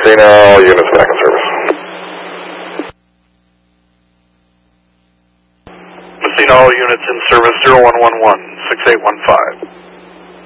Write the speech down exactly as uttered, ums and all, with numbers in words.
Messina, all units back in service. Messina, all units in service, zero one one one, six eight one five.